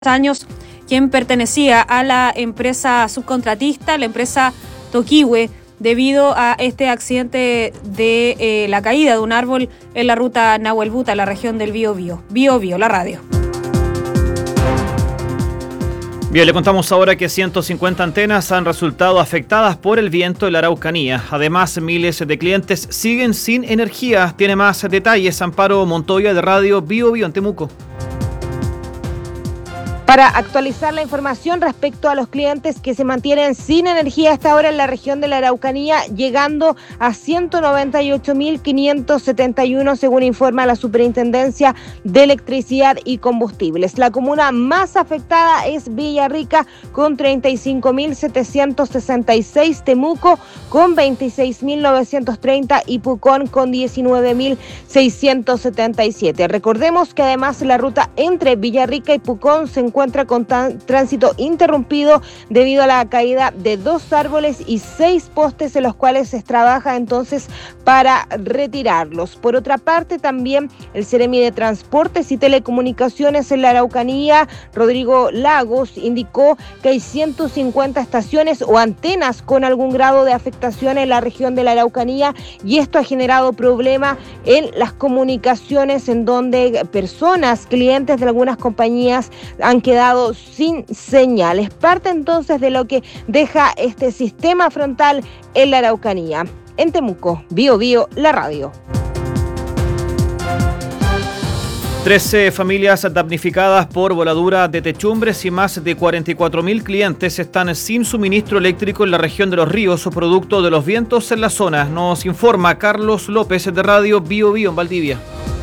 años, quien pertenecía a la empresa subcontratista, la empresa Toquihue, debido a este accidente de la caída de un árbol en la ruta Nahuelbuta, la región del Biobío. Biobío, la radio. Bien, le contamos ahora que 150 antenas han resultado afectadas por el viento en la Araucanía. Además, miles de clientes siguen sin energía. Tiene más detalles Amparo Montoya de Radio Biobío en Temuco. Para actualizar la información respecto a los clientes que se mantienen sin energía hasta ahora en la región de la Araucanía, llegando a 198.571, según informa la Superintendencia de Electricidad y Combustibles. La comuna más afectada es Villarrica, con 35.766, Temuco con 26.930 y Pucón con 19.677. Recordemos que además la ruta entre Villarrica y Pucón se encuentra con tránsito interrumpido debido a la caída de 2 árboles y 6 postes, en los cuales se trabaja entonces para retirarlos. Por otra parte, también el Seremi de Transportes y Telecomunicaciones en la Araucanía, Rodrigo Lagos, indicó que hay 150 estaciones o antenas con algún grado de afectación en la región de la Araucanía, y esto ha generado problema en las comunicaciones, en donde personas, clientes de algunas compañías han quedado sin señales. Parte entonces de lo que deja este sistema frontal en la Araucanía. En Temuco, Biobío, la radio. 13 familias damnificadas por voladura de techumbres y más de 44.000 clientes están sin suministro eléctrico en la región de Los Ríos, producto de los vientos en la zona. Nos informa Carlos López de Radio Biobío en Valdivia.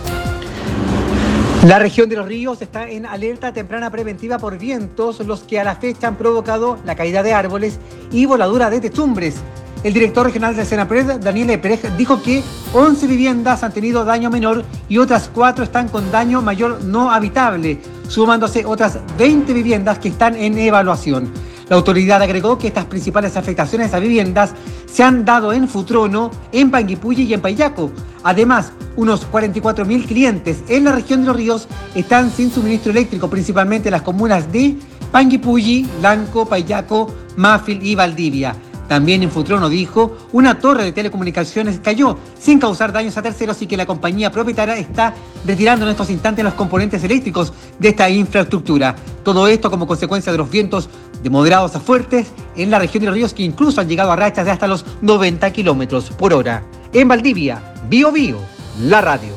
La región de Los Ríos está en alerta temprana preventiva por vientos, los que a la fecha han provocado la caída de árboles y voladura de techumbres. El director regional del Senapred, Daniel Pérez, dijo que 11 viviendas han tenido daño menor y otras 4 están con daño mayor no habitable, sumándose otras 20 viviendas que están en evaluación. La autoridad agregó que estas principales afectaciones a viviendas se han dado en Futrono, en Panguipulli y en Payaco. Además, unos 44.000 clientes en la región de Los Ríos están sin suministro eléctrico, principalmente en las comunas de Panguipulli, Lanco, Payaco, Mafil y Valdivia. También en Futrono, dijo, una torre de telecomunicaciones cayó sin causar daños a terceros y que la compañía propietaria está retirando en estos instantes los componentes eléctricos de esta infraestructura. Todo esto como consecuencia de los vientos de moderados a fuertes en la región de Los Ríos, que incluso han llegado a rachas de hasta los 90 kilómetros por hora. En Valdivia, Biobío, la radio.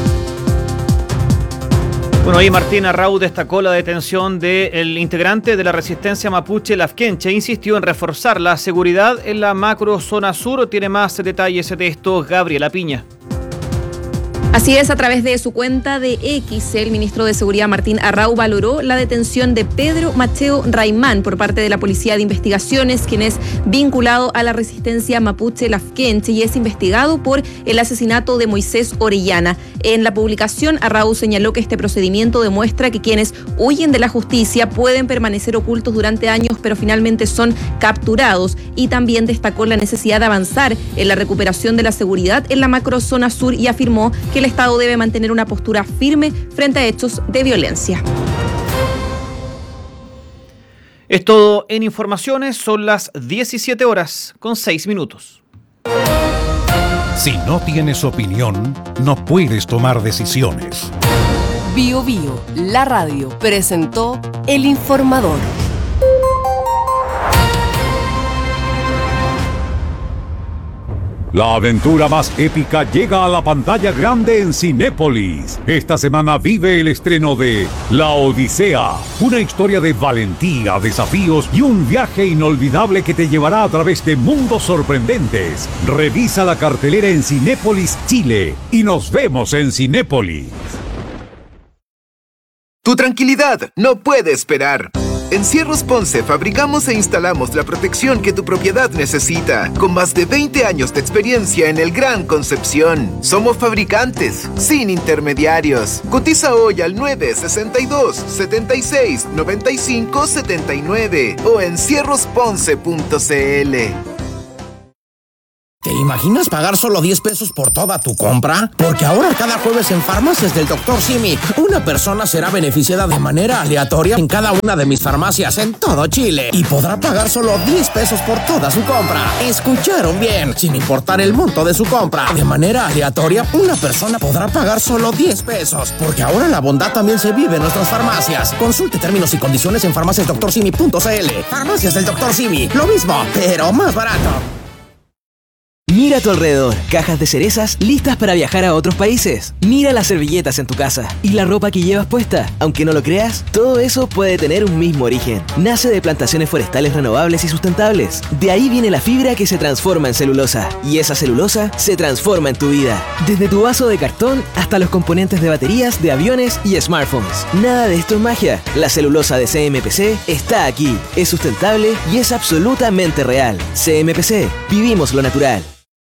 Bueno, ahí Martín Arrau destacó la detención del integrante de la resistencia mapuche Lafkenche. Insistió en reforzar la seguridad en la macro zona sur. Tiene más detalles de esto Gabriela Piña. Así es, a través de su cuenta de X, el ministro de Seguridad Martín Arrau valoró la detención de Pedro Mateo Raimán por parte de la Policía de Investigaciones, quien es vinculado a la resistencia mapuche Lafkenche y es investigado por el asesinato de Moisés Orellana. En la publicación, Arrau señaló que este procedimiento demuestra que quienes huyen de la justicia pueden permanecer ocultos durante años, pero finalmente son capturados, y también destacó la necesidad de avanzar en la recuperación de la seguridad en la macrozona sur y afirmó que el Estado debe mantener una postura firme frente a hechos de violencia. Es todo en informaciones, son las 17:06. Si no tienes opinión, no puedes tomar decisiones. Biobío, la radio, presentó El Informador. La aventura más épica llega a la pantalla grande en Cinépolis. Esta semana vive el estreno de La Odisea, una historia de valentía, desafíos y un viaje inolvidable que te llevará a través de mundos sorprendentes. Revisa la cartelera en Cinépolis Chile y nos vemos en Cinépolis. Tu tranquilidad no puede esperar. En Cierros Ponce fabricamos e instalamos la protección que tu propiedad necesita, con más de 20 años de experiencia en el Gran Concepción. Somos fabricantes, sin intermediarios. Cotiza hoy al 962-76-95-79 o en cierrosponce.cl. ¿Te imaginas pagar solo 10 pesos por toda tu compra? Porque ahora cada jueves en Farmacias del Dr. Simi, una persona será beneficiada de manera aleatoria en cada una de mis farmacias en todo Chile y podrá pagar solo 10 pesos por toda su compra. ¿Escucharon bien? Sin importar el monto de su compra, de manera aleatoria, una persona podrá pagar solo 10 pesos. Porque ahora la bondad también se vive en nuestras farmacias. Consulte términos y condiciones en farmaciasdoctorsimi.cl. Farmacias del Dr. Simi, lo mismo, pero más barato. Mira a tu alrededor, cajas de cerezas listas para viajar a otros países. Mira las servilletas en tu casa y la ropa que llevas puesta. Aunque no lo creas, todo eso puede tener un mismo origen. Nace de plantaciones forestales renovables y sustentables. De ahí viene la fibra que se transforma en celulosa. Y esa celulosa se transforma en tu vida. Desde tu vaso de cartón hasta los componentes de baterías, de aviones y smartphones. Nada de esto es magia. La celulosa de CMPC está aquí. Es sustentable y es absolutamente real. CMPC, vivimos lo natural.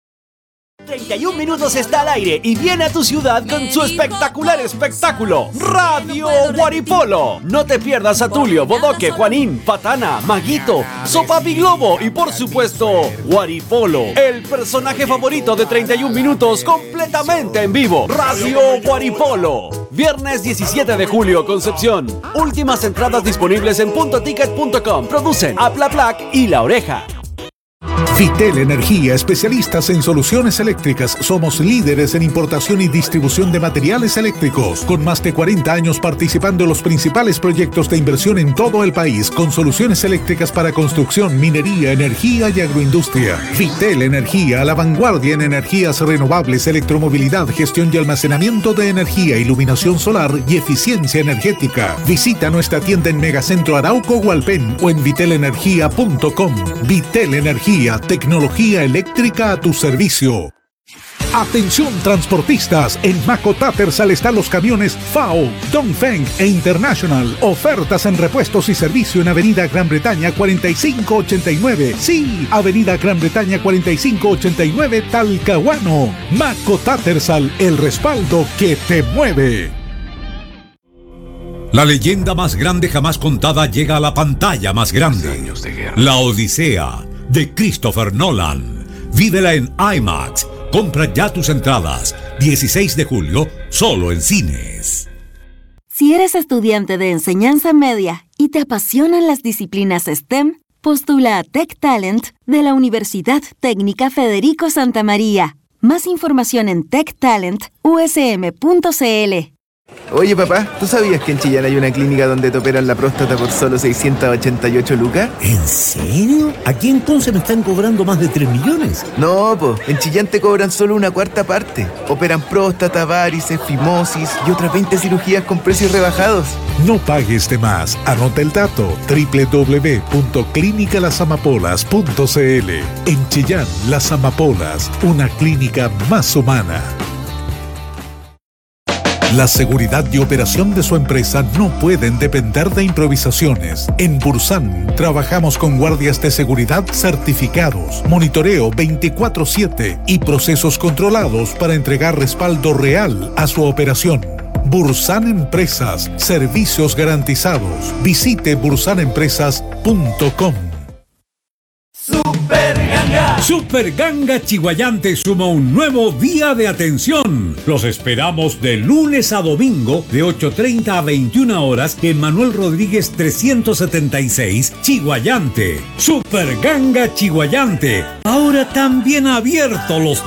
31 Minutos está al aire y viene a tu ciudad con su espectacular espectáculo Radio Guaripolo. No te pierdas a Tulio, Bodoque, Juanín, Patana, Maguito, Sopapi Globo y por supuesto Guaripolo, el personaje favorito de 31 Minutos completamente en vivo. Radio Guaripolo, viernes 17 de julio, Concepción. Últimas entradas disponibles en puntoticket.com. Producen Aplaplac y La Oreja. Vitel Energía, especialistas en soluciones eléctricas. Somos líderes en importación y distribución de materiales eléctricos, con más de 40 años participando en los principales proyectos de inversión en todo el país, con soluciones eléctricas para construcción, minería, energía y agroindustria. Vitel Energía, a la vanguardia en energías renovables, electromovilidad, gestión y almacenamiento de energía, iluminación solar y eficiencia energética. Visita nuestra tienda en Megacentro Arauco Hualpén o en vitelenergia.com. Vitel Energía, tecnología eléctrica a tu servicio. Atención transportistas, en Maco Tattersall están los camiones FAO, Dongfeng e International. Ofertas en repuestos y servicio en Avenida Gran Bretaña 4589. Sí, Avenida Gran Bretaña 4589, Talcahuano. Maco Tattersall, el respaldo que te mueve. La leyenda más grande jamás contada llega a la pantalla más grande. La Odisea, de Christopher Nolan. Vívela en IMAX. Compra ya tus entradas. 16 de julio, solo en cines. Si eres estudiante de enseñanza media y te apasionan las disciplinas STEM, postula a Tech Talent de la Universidad Técnica Federico Santa María. Más información en techtalentusm.cl. Oye papá, ¿tú sabías que en Chillán hay una clínica donde te operan la próstata por solo 688 lucas? ¿En serio? Aquí entonces me están cobrando más de 3 millones. No, po, en Chillán te cobran solo una cuarta parte. Operan próstata, varices, fimosis y otras 20 cirugías con precios rebajados. No pagues de más. Anota el dato: www.clinicalasamapolas.cl. En Chillán, Las Amapolas, una clínica más humana. La seguridad y operación de su empresa no pueden depender de improvisaciones. En Bursan trabajamos con guardias de seguridad certificados, monitoreo 24/7 y procesos controlados para entregar respaldo real a su operación. Bursan Empresas, servicios garantizados. Visite bursanempresas.com. Super Ganga Chiguayante suma un nuevo día de atención. Los esperamos de lunes a domingo de 8:30 a 21 horas en Manuel Rodríguez 376, Chiguayante. Super Ganga Chiguayante, ahora también abierto los